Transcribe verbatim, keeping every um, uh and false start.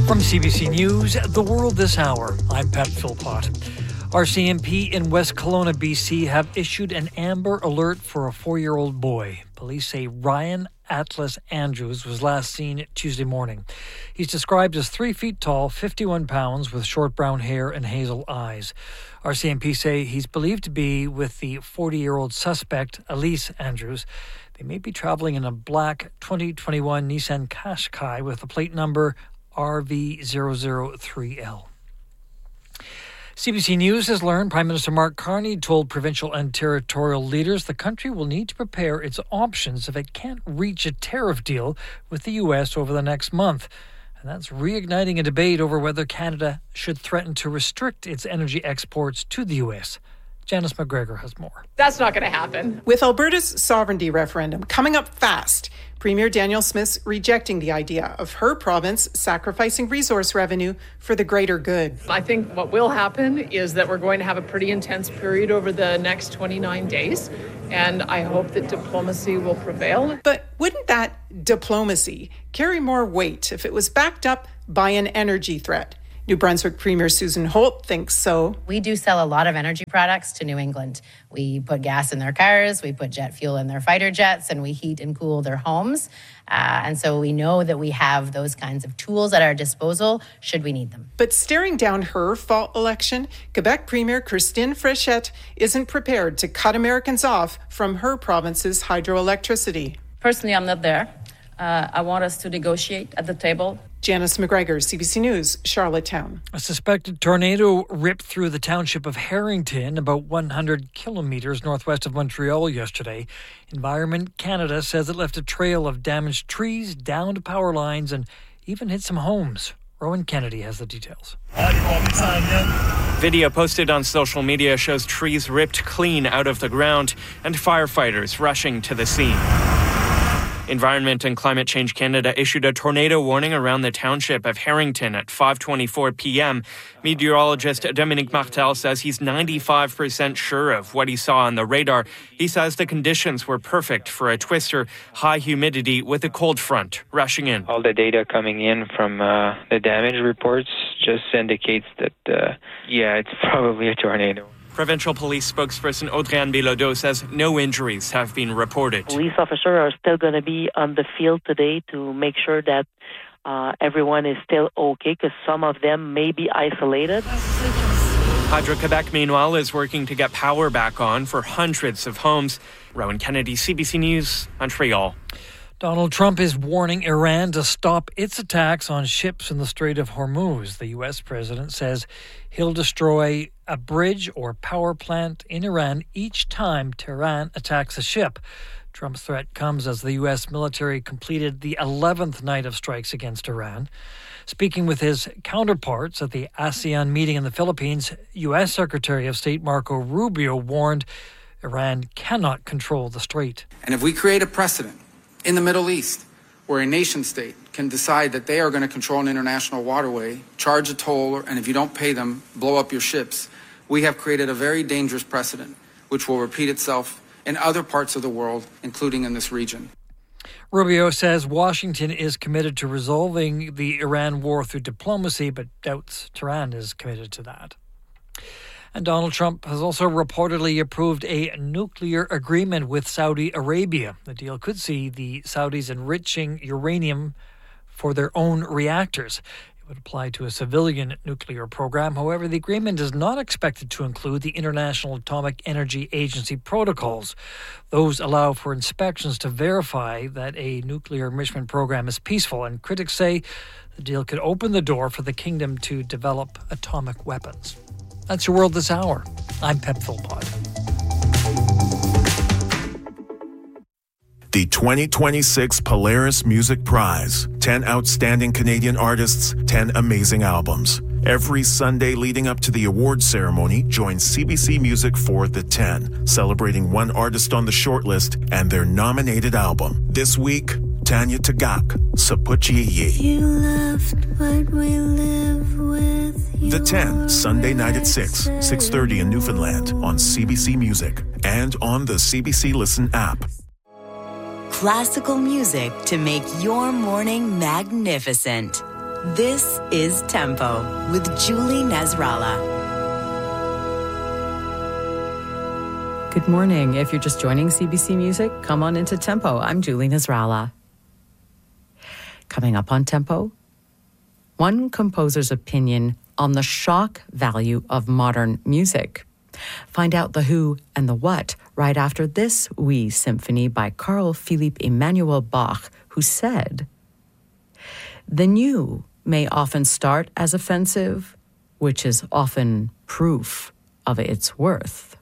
From C B C News, The World This Hour, I'm Pat Philpott. R C M P in West Kelowna, B C have issued an Amber Alert for a four-year-old boy. Police say Ryan Atlas Andrews was last seen Tuesday morning. He's described as three feet tall, fifty-one pounds, with short brown hair and hazel eyes. R C M P say he's believed to be with the forty-year-old suspect, Elise Andrews. They may be travelling in a black twenty twenty-one Nissan Qashqai with the plate number R V zero zero three L. C B C News has learned Prime Minister Mark Carney told provincial and territorial leaders the country will need to prepare its options if it can't reach a tariff deal with the U S over the next month. And that's reigniting a debate over whether Canada should threaten to restrict its energy exports to the U S. Janice McGregor has more. That's not going to happen. With Alberta's sovereignty referendum coming up fast, Premier Danielle Smith's rejecting the idea of her province sacrificing resource revenue for the greater good. I think what will happen is that we're going to have a pretty intense period over the next twenty-nine days, and I hope that diplomacy will prevail. But wouldn't that diplomacy carry more weight if it was backed up by an energy threat? New Brunswick Premier Susan Holt thinks so. We do sell a lot of energy products to New England. We put gas in their cars, we put jet fuel in their fighter jets, and we heat and cool their homes. Uh, and so we know that we have those kinds of tools at our disposal should we need them. But staring down her fall election, Quebec Premier Christine Fréchette isn't prepared to cut Americans off from her province's hydroelectricity. Personally, I'm not there. Uh, I want us to negotiate at the table. Janice McGregor, C B C News, Charlottetown. A suspected tornado ripped through the township of Harrington, about one hundred kilometres northwest of Montreal yesterday. Environment Canada says it left a trail of damaged trees, downed power lines, and even hit some homes. Rowan Kennedy has the details. Video posted on social media shows trees ripped clean out of the ground and firefighters rushing to the scene. Environment and Climate Change Canada issued a tornado warning around the township of Harrington at five twenty-four p.m. Meteorologist Dominique Martel says he's ninety-five percent sure of what he saw on the radar. He says the conditions were perfect for a twister, high humidity with a cold front rushing in. All the data coming in from uh, the damage reports just indicates that, uh, yeah, it's probably a tornado. Provincial Police spokesperson Audrey-Anne Bilodeau says no injuries have been reported. Police officers are still going to be on the field today to make sure that uh, everyone is still okay, because some of them may be isolated. Hydro-Quebec, meanwhile, is working to get power back on for hundreds of homes. Rowan Kennedy, C B C News, Montreal. Donald Trump is warning Iran to stop its attacks on ships in the Strait of Hormuz. The U S president says he'll destroy a bridge or power plant in Iran each time Tehran attacks a ship. Trump's threat comes as the U S military completed the eleventh night of strikes against Iran. Speaking with his counterparts at the ASEAN meeting in the Philippines, U S Secretary of State Marco Rubio warned Iran cannot control the strait. And if we create a precedent in the Middle East, where a nation state can decide that they are going to control an international waterway, charge a toll, and if you don't pay them, blow up your ships, we have created a very dangerous precedent, which will repeat itself in other parts of the world, including in this region. Rubio says Washington is committed to resolving the Iran war through diplomacy, but doubts Tehran is committed to that. And Donald Trump has also reportedly approved a nuclear agreement with Saudi Arabia. The deal could see the Saudis enriching uranium for their own reactors. It would apply to a civilian nuclear program. However, the agreement is not expected to include the International Atomic Energy Agency protocols. Those allow for inspections to verify that a nuclear enrichment program is peaceful, and critics say the deal could open the door for the kingdom to develop atomic weapons. That's your World This Hour. I'm Pep Philpott. The twenty twenty-six Polaris Music Prize. ten outstanding Canadian artists, ten amazing albums. Every Sunday leading up to the awards ceremony, join C B C Music for The ten, celebrating one artist on the shortlist and their nominated album. This week, Tanya Tagaq, Sapuchi. You left, but we live with you. The ten, Sunday night at six, six thirty in Newfoundland on C B C Music and on the C B C Listen app. Classical music to make your morning magnificent. This is Tempo with Julie Nasrallah. Good morning. If you're just joining C B C Music, come on into Tempo. I'm Julie Nasrallah. Coming up on Tempo, one composer's opinion on the shock value of modern music. Find out the who and the what right after this wee symphony by Carl Philipp Emanuel Bach, who said, "The new may often start as offensive, which is often proof of its worth."